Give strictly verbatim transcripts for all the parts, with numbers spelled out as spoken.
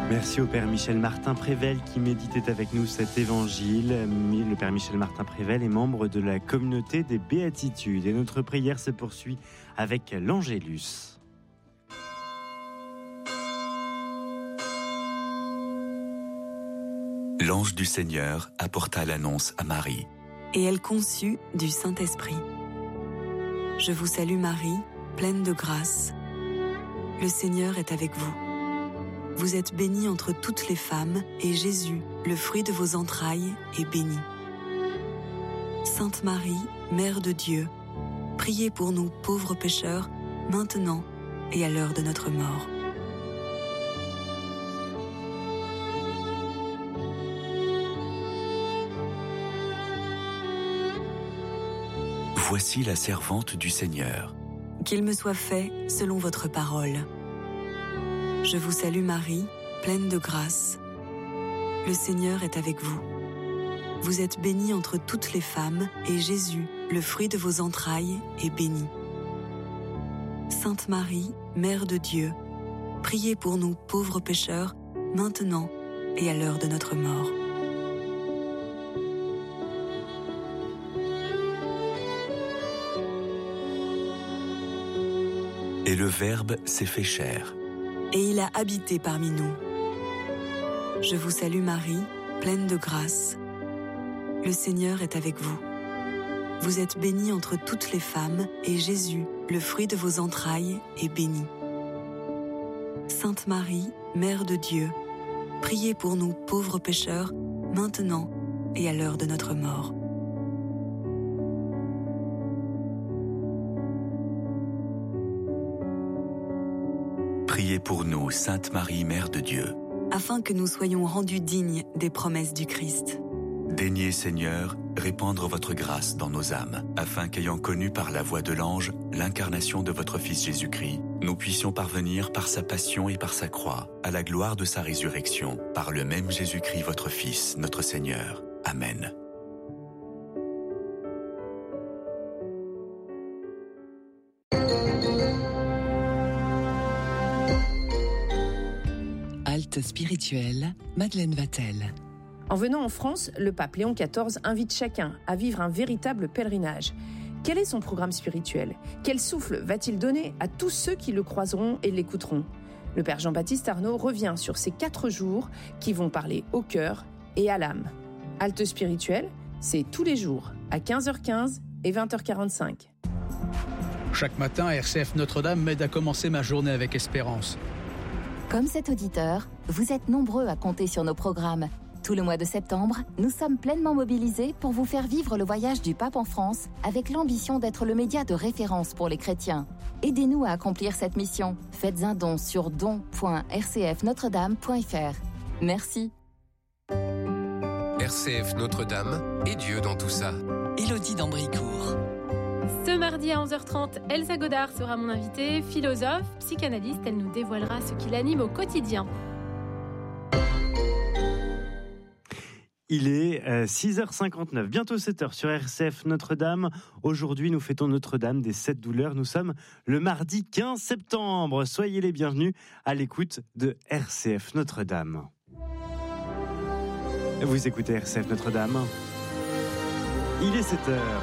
Merci au Père Michel Martin-Prével qui méditait avec nous cet évangile. Le Père Michel Martin-Prével est membre de la communauté des Béatitudes. Et notre prière se poursuit avec l'Angélus. L'ange du Seigneur apporta l'annonce à Marie. Et elle conçut du Saint-Esprit. Je vous salue Marie, pleine de grâce. Le Seigneur est avec vous. Vous êtes bénie entre toutes les femmes, et Jésus, le fruit de vos entrailles, est béni. Sainte Marie, Mère de Dieu, priez pour nous pauvres pécheurs, maintenant et à l'heure de notre mort. Voici la servante du Seigneur. Qu'il me soit fait selon votre parole. Je vous salue Marie, pleine de grâce. Le Seigneur est avec vous. Vous êtes bénie entre toutes les femmes, et Jésus, le fruit de vos entrailles, est béni. Sainte Marie, Mère de Dieu, priez pour nous pauvres pécheurs, maintenant et à l'heure de notre mort. Et le Verbe s'est fait chair. Et il a habité parmi nous. Je vous salue Marie, pleine de grâce. Le Seigneur est avec vous. Vous êtes bénie entre toutes les femmes, et Jésus, le fruit de vos entrailles, est béni. Sainte Marie, Mère de Dieu, priez pour nous pauvres pécheurs, maintenant et à l'heure de notre mort. Priez pour nous, Sainte Marie, Mère de Dieu. Afin que nous soyons rendus dignes des promesses du Christ. Daignez, Seigneur, répandre votre grâce dans nos âmes, afin qu'ayant connu par la voix de l'ange l'incarnation de votre Fils Jésus-Christ, nous puissions parvenir par sa passion et par sa croix à la gloire de sa résurrection, par le même Jésus-Christ, votre Fils, notre Seigneur. Amen. Halte spirituelle, Madeleine Vatel. En venant en France, le pape Léon quatorze invite chacun à vivre un véritable pèlerinage. Quel est son programme spirituel ? Quel souffle va-t-il donner à tous ceux qui le croiseront et l'écouteront ? Le père Jean-Baptiste Arnaud revient sur ces quatre jours qui vont parler au cœur et à l'âme. Halte spirituelle, c'est tous les jours à quinze heures quinze et vingt heures quarante-cinq. Chaque matin, R C F Notre-Dame m'aide à commencer ma journée avec espérance. Comme cet auditeur, vous êtes nombreux à compter sur nos programmes. Tout le mois de septembre, nous sommes pleinement mobilisés pour vous faire vivre le voyage du pape en France avec l'ambition d'être le média de référence pour les chrétiens. Aidez-nous à accomplir cette mission. Faites un don sur don point r c f notre dame point f r. Merci. R C F Notre-Dame et Dieu dans tout ça. Élodie d'Ambricourt. Ce mardi à onze heures trente, Elsa Godard sera mon invitée, philosophe, psychanalyste. Elle nous dévoilera ce qui l'anime au quotidien. Il est euh, six heures cinquante-neuf, bientôt sept heures sur R C F Notre-Dame. Aujourd'hui, nous fêtons Notre-Dame des Sept Douleurs. Nous sommes le mardi quinze septembre. Soyez les bienvenus à l'écoute de R C F Notre-Dame. Vous écoutez R C F Notre-Dame. Il est sept heures.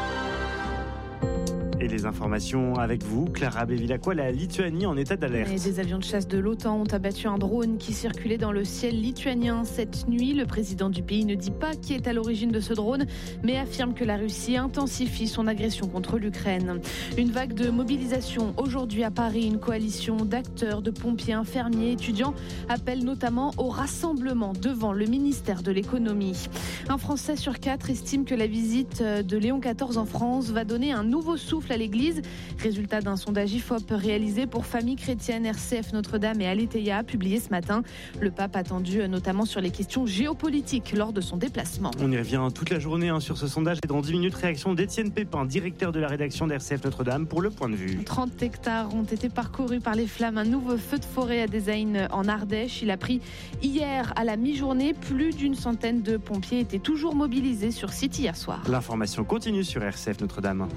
Et les informations avec vous, Clara Bevilacqua, la Lituanie en état d'alerte. Et des avions de chasse de l'OTAN ont abattu un drone qui circulait dans le ciel lituanien cette nuit. Le président du pays ne dit pas qui est à l'origine de ce drone, mais affirme que la Russie intensifie son agression contre l'Ukraine. Une vague de mobilisation aujourd'hui à Paris. Une coalition d'acteurs, de pompiers, infirmiers, étudiants appelle notamment au rassemblement devant le ministère de l'économie. Un Français sur quatre estime que la visite de Léon quatorze en France va donner un nouveau souffle à l'église. Résultat d'un sondage I F O P réalisé pour Famille Chrétienne, R C F Notre-Dame et Aletheia, publié ce matin. Le pape attendu notamment sur les questions géopolitiques lors de son déplacement. On y revient toute la journée hein, sur ce sondage et dans dix minutes, réaction d'Étienne Pépin, directeur de la rédaction d'R C F Notre-Dame pour Le Point de Vue. trente hectares ont été parcourus par les flammes. Un nouveau feu de forêt à Dézaïne en Ardèche. Il a pris hier à la mi-journée. Plus d'une centaine de pompiers étaient toujours mobilisés sur site hier soir. L'information continue sur R C F Notre-Dame.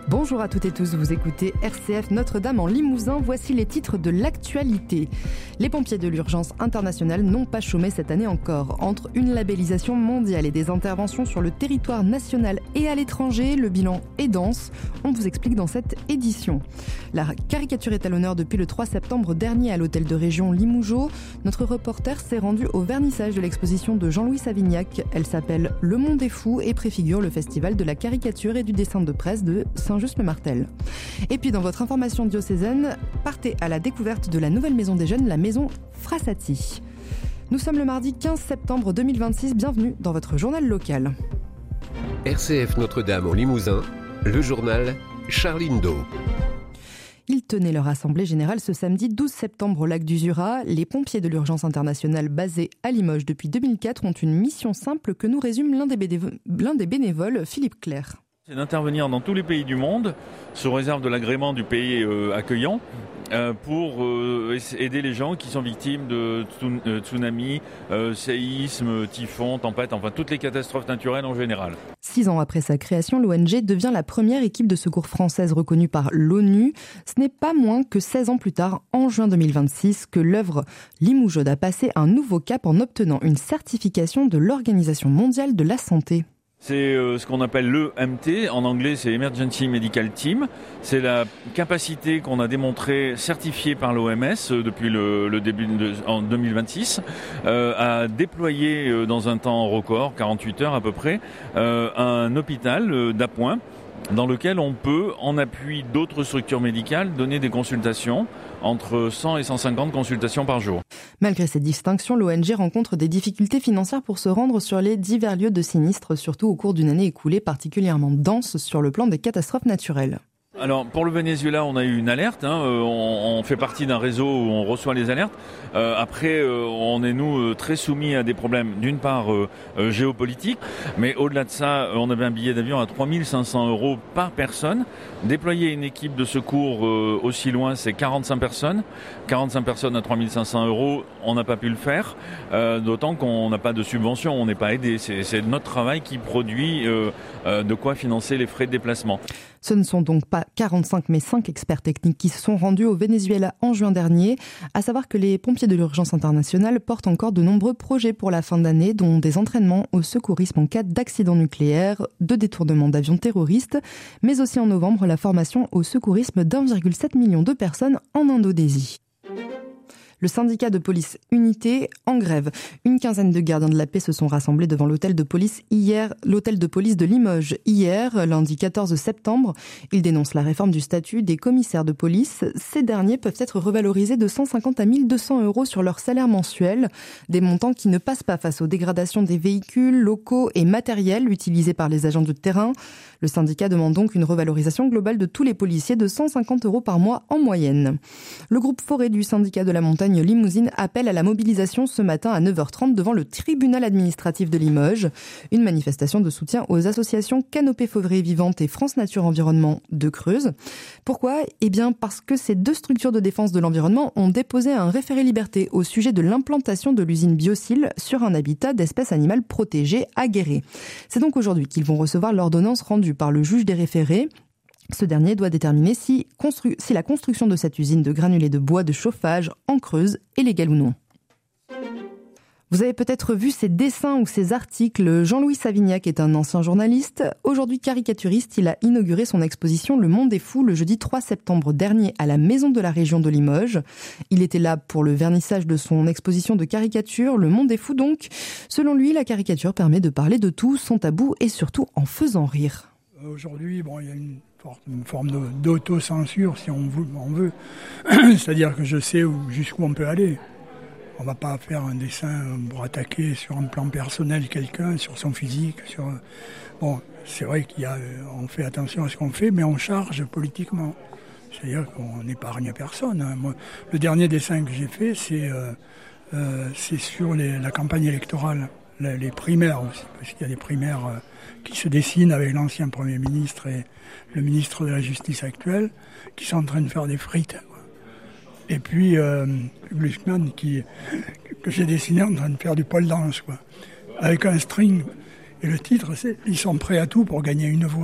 Bonjour à toutes et tous, vous écoutez R C F Notre-Dame en Limousin. Voici les titres de l'actualité. Les pompiers de l'urgence internationale n'ont pas chômé cette année encore. Entre une labellisation mondiale et des interventions sur le territoire national et à l'étranger, le bilan est dense. On vous explique dans cette édition. La caricature est à l'honneur depuis le trois septembre dernier à l'hôtel de région Limougeot. Notre reporter s'est rendu au vernissage de l'exposition de Jean-Louis Savignac. Elle s'appelle Le Monde est fou et préfigure le festival de la caricature et du dessin de presse de Saint-Just-le-Martel. Et puis dans votre information diocésaine, partez à la découverte de la nouvelle maison des jeunes, la maison Frassati. Nous sommes le mardi quinze septembre deux mille vingt-six, bienvenue dans votre journal local. R C F Notre-Dame en Limousin, le journal Charline Do. Ils tenaient leur assemblée générale ce samedi douze septembre au lac du Jura. Les pompiers de l'urgence internationale basés à Limoges depuis deux mille quatre ont une mission simple que nous résume l'un des, bénévo- l'un des bénévoles, Philippe Clerc. C'est d'intervenir dans tous les pays du monde, sous réserve de l'agrément du pays euh, accueillant, euh, pour euh, aider les gens qui sont victimes de tsunamis, euh, séismes, typhons, tempêtes, enfin toutes les catastrophes naturelles en général. Six ans après sa création, l'O N G devient la première équipe de secours française reconnue par l'ONU. Ce n'est pas moins que seize ans plus tard, en juin deux mille vingt-six, que l'œuvre Limougeot a passé un nouveau cap en obtenant une certification de l'Organisation mondiale de la santé. C'est euh, ce qu'on appelle l'E M T, en anglais c'est Emergency Medical Team. C'est la capacité qu'on a démontrée, certifiée par l'O M S euh, depuis le, le début de, en deux mille vingt-six, euh, à déployer euh, dans un temps record, quarante-huit heures à peu près, euh, un hôpital euh, d'appoint dans lequel on peut, en appui d'autres structures médicales, donner des consultations, entre cent et cent cinquante consultations par jour. Malgré ces distinctions, l'O N G rencontre des difficultés financières pour se rendre sur les divers lieux de sinistres, surtout au cours d'une année écoulée particulièrement dense sur le plan des catastrophes naturelles. Alors pour le Venezuela, on a eu une alerte, hein, euh, on, on fait partie d'un réseau où on reçoit les alertes. Euh, après, euh, on est nous euh, très soumis à des problèmes, d'une part euh, euh, géopolitiques, mais au-delà de ça, on avait un billet d'avion à trois mille cinq cents euros par personne. Déployer une équipe de secours euh, aussi loin, c'est quarante-cinq personnes. quarante-cinq personnes à trois mille cinq cents euros, on n'a pas pu le faire, euh, d'autant qu'on n'a pas de subvention, on n'est pas aidé. C'est, c'est notre travail qui produit euh, euh, de quoi financer les frais de déplacement. Ce ne sont donc pas quarante-cinq mais cinq experts techniques qui se sont rendus au Venezuela en juin dernier. À savoir que les pompiers de l'urgence internationale portent encore de nombreux projets pour la fin d'année, dont des entraînements au secourisme en cas d'accident nucléaire, de détournement d'avions terroristes, mais aussi en novembre la formation au secourisme d'un virgule sept million de personnes en Indonésie. Le syndicat de police Unité en grève. Une quinzaine de gardiens de la paix se sont rassemblés devant l'hôtel de police hier, l'hôtel de police de Limoges hier, lundi quatorze septembre. Ils dénoncent la réforme du statut des commissaires de police. Ces derniers peuvent être revalorisés de cent cinquante à mille deux cents euros sur leur salaire mensuel. Des montants qui ne passent pas face aux dégradations des véhicules, locaux et matériels utilisés par les agents de terrain. Le syndicat demande donc une revalorisation globale de tous les policiers de cent cinquante euros par mois en moyenne. Le groupe Forêt du syndicat de la montagne Limousine appelle à la mobilisation ce matin à neuf heures trente devant le tribunal administratif de Limoges. Une manifestation de soutien aux associations Canopée Forêt Vivante et France Nature Environnement de Creuse. Pourquoi ? Eh bien parce que ces deux structures de défense de l'environnement ont déposé un référé liberté au sujet de l'implantation de l'usine Biocil sur un habitat d'espèces animales protégées à Guéret. C'est donc aujourd'hui qu'ils vont recevoir l'ordonnance rendue par le juge des référés. Ce dernier doit déterminer si, constru- si la construction de cette usine de granulés de bois de chauffage en Creuse est légale ou non. Vous avez peut-être vu ces dessins ou ces articles. Jean-Louis Savignac est un ancien journaliste. Aujourd'hui caricaturiste, il a inauguré son exposition Le Monde est fou le jeudi trois septembre dernier à la Maison de la Région de Limoges. Il était là pour le vernissage de son exposition de caricature. Le Monde est fou donc. Selon lui, la caricature permet de parler de tout sans tabou et surtout en faisant rire. Aujourd'hui, bon, il y a une, une forme de, d'autocensure, si on veut. On veut. C'est-à-dire que je sais où, jusqu'où on peut aller. On ne va pas faire un dessin pour attaquer sur un plan personnel quelqu'un, sur son physique. Sur... Bon, c'est vrai qu'on fait attention à ce qu'on fait, mais on charge politiquement. C'est-à-dire qu'on n'épargne personne. Hein. Moi, le dernier dessin que j'ai fait, c'est, euh, euh, c'est sur les, la campagne électorale, les, les primaires aussi, parce qu'il y a des primaires... Euh, qui se dessine avec l'ancien Premier ministre et le ministre de la Justice actuel, qui sont en train de faire des frites. Quoi. Et puis, euh, Glucksmann, qui, que j'ai dessiné en train de faire du pole dance, quoi, avec un string. Et le titre, c'est « Ils sont prêts à tout pour gagner une voix ».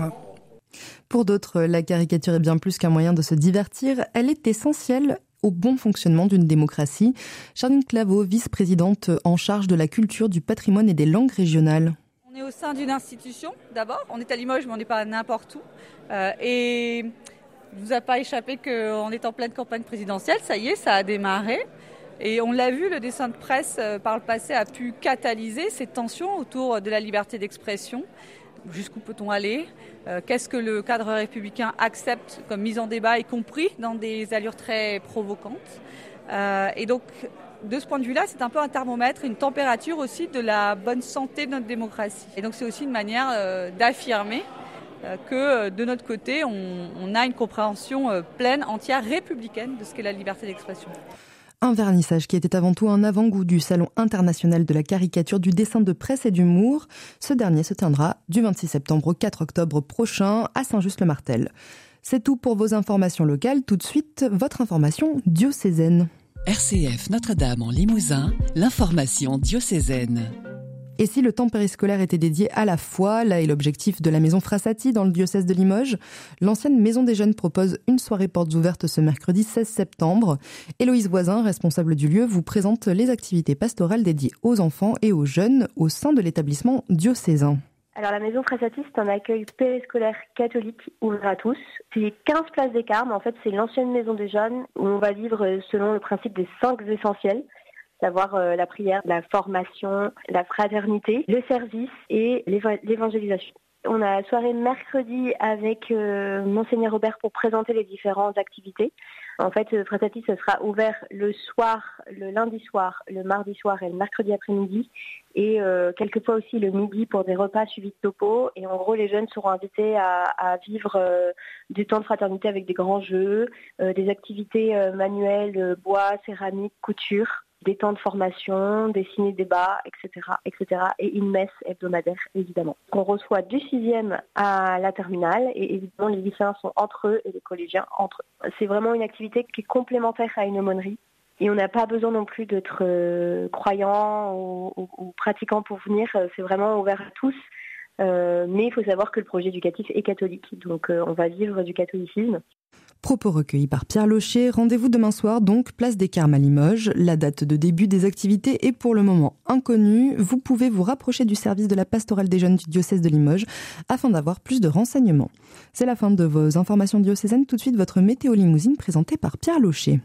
Pour d'autres, la caricature est bien plus qu'un moyen de se divertir, elle est essentielle au bon fonctionnement d'une démocratie. Charline Claveau, vice-présidente en charge de la culture, du patrimoine et des langues régionales. On est au sein d'une institution, d'abord. On est à Limoges, mais on n'est pas n'importe où. Euh, et il ne vous a pas échappé qu'on est en pleine campagne présidentielle. Ça y est, ça a démarré. Et on l'a vu, le dessin de presse, euh, par le passé, a pu catalyser ces tensions autour de la liberté d'expression. Jusqu'où peut-on aller ? euh, Qu'est-ce que le cadre républicain accepte comme mise en débat, y compris dans des allures très provocantes ? euh, Et donc, de ce point de vue-là, c'est un peu un thermomètre, une température aussi de la bonne santé de notre démocratie. Et donc, c'est aussi une manière euh, d'affirmer euh, que, euh, de notre côté, on, on a une compréhension euh, pleine, entière, républicaine de ce qu'est la liberté d'expression. Un vernissage qui était avant tout un avant-goût du Salon international de la caricature, du dessin de presse et d'humour. Ce dernier se tiendra du vingt-six septembre au quatre octobre prochain à Saint-Just-le-Martel. C'est tout pour vos informations locales. Tout de suite, votre information diocésaine. R C F Notre-Dame en Limousin, l'information diocésaine. Et si le temps périscolaire était dédié à la foi, là est l'objectif de la maison Frassati dans le diocèse de Limoges. L'ancienne maison des jeunes propose une soirée portes ouvertes ce mercredi seize septembre. Héloïse Voisin, responsable du lieu, vous présente les activités pastorales dédiées aux enfants et aux jeunes au sein de l'établissement diocésain. Alors la maison Frassati, c'est un accueil périscolaire catholique ouvert à tous. C'est quinze places des Carmes, en fait c'est l'ancienne maison des jeunes où on va vivre selon le principe des cinq essentiels. Savoir euh, la prière, la formation, la fraternité, le service et l'éva- l'évangélisation. On a la soirée mercredi avec euh, Monseigneur Robert pour présenter les différentes activités. En fait, euh, Frassati, ce sera ouvert le soir, le lundi soir, le mardi soir et le mercredi après-midi. Et euh, quelquefois aussi le midi pour des repas suivis de topo. Et en gros, les jeunes seront invités à, à vivre euh, du temps de fraternité avec des grands jeux, euh, des activités euh, manuelles, euh, bois, céramique, couture, des temps de formation, des ciné-débats, et cetera, et cetera, et une messe hebdomadaire, évidemment. On reçoit du sixième à la terminale, et évidemment, les lycéens sont entre eux et les collégiens entre eux. C'est vraiment une activité qui est complémentaire à une aumônerie, et on n'a pas besoin non plus d'être euh, croyant ou, ou, ou pratiquant pour venir. C'est vraiment ouvert à tous, euh, mais il faut savoir que le projet éducatif est catholique, donc euh, on va vivre du catholicisme. Propos recueillis par Pierre Locher. Rendez-vous demain soir, donc, place des Carmes à Limoges. La date de début des activités est pour le moment inconnue. Vous pouvez vous rapprocher du service de la pastorale des jeunes du diocèse de Limoges afin d'avoir plus de renseignements. C'est la fin de vos informations diocésaines. Tout de suite, votre météo limousine présentée par Pierre Locher.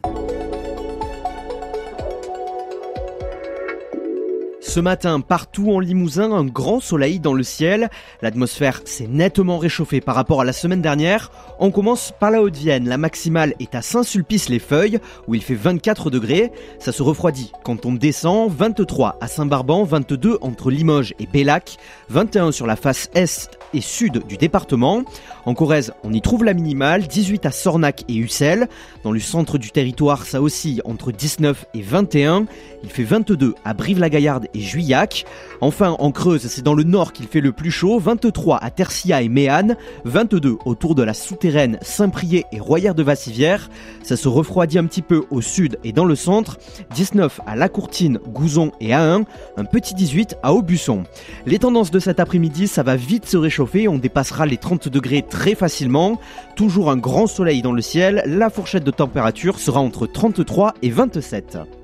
Ce matin, partout en Limousin, un grand soleil dans le ciel. L'atmosphère s'est nettement réchauffée par rapport à la semaine dernière. On commence par la Haute-Vienne. La maximale est à Saint-Sulpice-les-Feuilles, où il fait vingt-quatre degrés. Ça se refroidit quand on descend. vingt-trois à Saint-Barban, vingt-deux entre Limoges et Bellac, vingt et un sur la face est et sud du département. En Corrèze, on y trouve la minimale, dix-huit à Sornac et Ussel. Dans le centre du territoire, ça oscille entre dix-neuf et vingt et un. Il fait vingt-deux à Brive-la-Gaillarde et Juillac. Enfin, en Creuse, c'est dans le nord qu'il fait le plus chaud, vingt-trois à Tercia et Méanne, vingt-deux autour de la souterraine Saint-Priest et Royère-de-Vassivière. Ça se refroidit un petit peu au sud et dans le centre, dix-neuf à La Courtine, Gouzon et Ahun, un petit dix-huit à Aubusson. Les tendances de cet après-midi, ça va vite se réchauffer, on dépassera les trente degrés très facilement. Toujours un grand soleil dans le ciel, la fourchette de température sera entre trente-trois et vingt-sept.